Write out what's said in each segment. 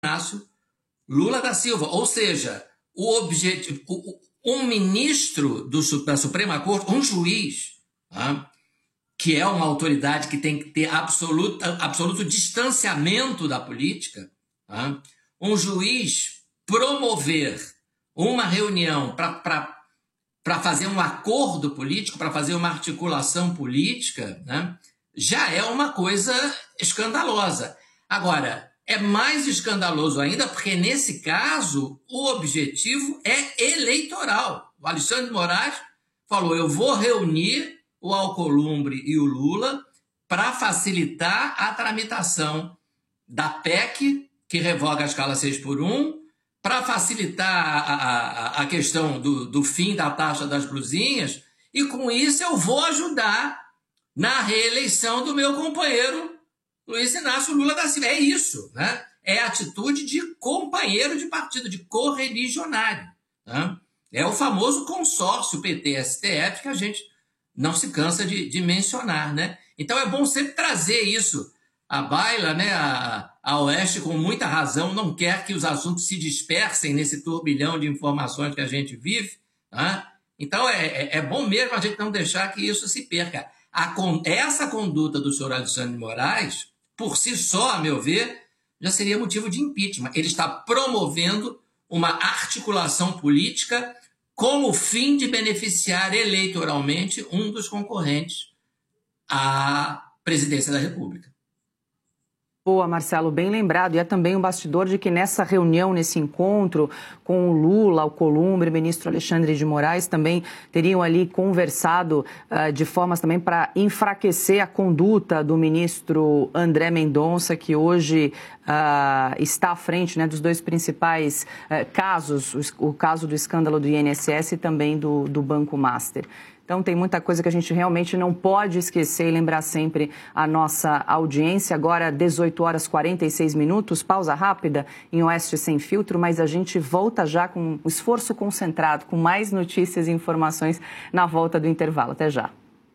Inácio Lula da Silva. Ou seja, um ministro da Suprema Corte, um juiz, que é uma autoridade que tem que ter absoluto distanciamento da política, um juiz promover uma reunião para fazer um acordo político, para fazer uma articulação política, já é uma coisa escandalosa. Agora, é mais escandaloso ainda porque, nesse caso, o objetivo é eleitoral. O Alexandre de Moraes falou: eu vou reunir o Alcolumbre e o Lula para facilitar a tramitação da PEC, que revoga a escala 6x1, para facilitar a questão do fim da taxa das blusinhas, e com isso eu vou ajudar na reeleição do meu companheiro Luiz Inácio Lula da Silva. É isso, né? É atitude de companheiro de partido, de correligionário. É o famoso consórcio PT-STF que a gente não se cansa de mencionar, né? Então é bom sempre trazer isso à baila, né? A Oeste, com muita razão, não quer que os assuntos se dispersem nesse turbilhão de informações que a gente vive. Então é bom mesmo a gente não deixar que isso se perca. Essa conduta do senhor Alexandre de Moraes, por si só, a meu ver, já seria motivo de impeachment. Ele está promovendo uma articulação política com o fim de beneficiar eleitoralmente um dos concorrentes à presidência da República. Boa, Marcelo, bem lembrado. E é também um bastidor de que nessa reunião, nesse encontro com o Lula, Alcolumbre, o ministro Alexandre de Moraes, também teriam ali conversado de formas também para enfraquecer a conduta do ministro André Mendonça, que hoje está à frente, né, dos dois principais casos, o caso do escândalo do INSS e também do Banco Master. Então, tem muita coisa que a gente realmente não pode esquecer e lembrar sempre a nossa audiência. Agora, 18h46, pausa rápida em Oeste Sem Filtro, mas a gente volta já com o esforço concentrado, com mais notícias e informações na volta do intervalo. Até já.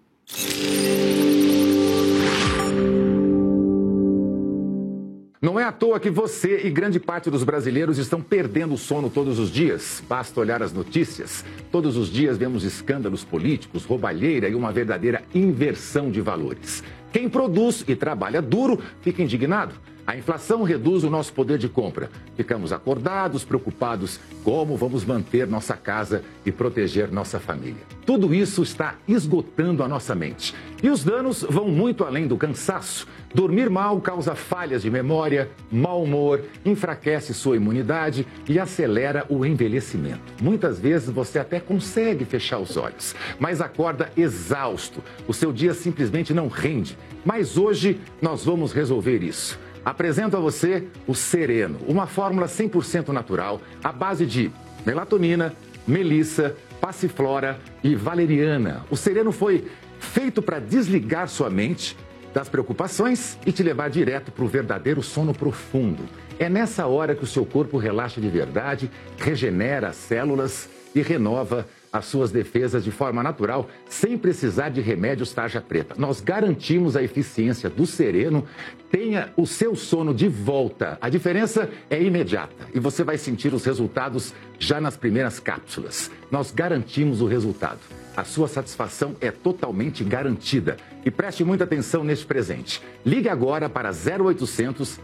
Não é à toa que você e grande parte dos brasileiros estão perdendo o sono todos os dias. Basta olhar as notícias. Todos os dias vemos escândalos políticos, roubalheira e uma verdadeira inversão de valores. Quem produz e trabalha duro fica indignado. A inflação reduz o nosso poder de compra. Ficamos acordados, preocupados como vamos manter nossa casa e proteger nossa família. Tudo isso está esgotando a nossa mente. E os danos vão muito além do cansaço. Dormir mal causa falhas de memória, mau humor, enfraquece sua imunidade e acelera o envelhecimento. Muitas vezes você até consegue fechar os olhos, mas acorda exausto. O seu dia simplesmente não rende. Mas hoje nós vamos resolver isso. Apresento a você o Sereno, uma fórmula 100% natural à base de melatonina, melissa, passiflora e valeriana. O Sereno foi feito para desligar sua mente das preocupações e te levar direto para o verdadeiro sono profundo. É nessa hora que o seu corpo relaxa de verdade, regenera as células e renova as suas defesas de forma natural, sem precisar de remédios tarja preta. Nós garantimos a eficiência do Sereno. Tenha o seu sono de volta. A diferença é imediata e você vai sentir os resultados já nas primeiras cápsulas. Nós garantimos o resultado. A sua satisfação é totalmente garantida. E preste muita atenção neste presente. Ligue agora para 0800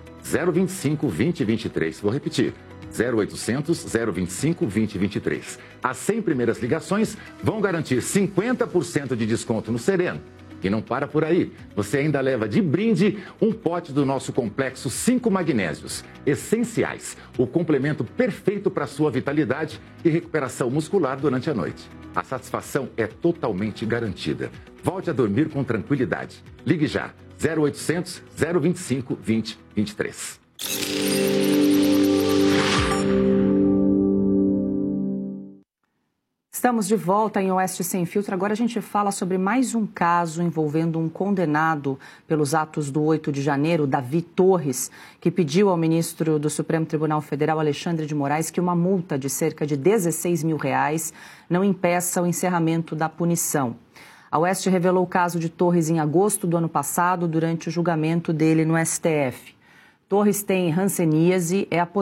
025 2023. Vou repetir. 0800 025 2023. As 100 primeiras ligações vão garantir 50% de desconto no Sereno. E não para por aí. Você ainda leva de brinde um pote do nosso complexo 5 magnésios essenciais. O complemento perfeito para a sua vitalidade e recuperação muscular durante a noite. A satisfação é totalmente garantida. Volte a dormir com tranquilidade. Ligue já. 0800 025 2023. Estamos de volta em Oeste Sem Filtro. Agora a gente fala sobre mais um caso envolvendo um condenado pelos atos do 8 de janeiro, Davi Torres, que pediu ao ministro do Supremo Tribunal Federal, Alexandre de Moraes, que uma multa de cerca de R$16 mil não impeça o encerramento da punição. A Oeste revelou o caso de Torres em agosto do ano passado, durante o julgamento dele no STF. Torres tem hanseníase, é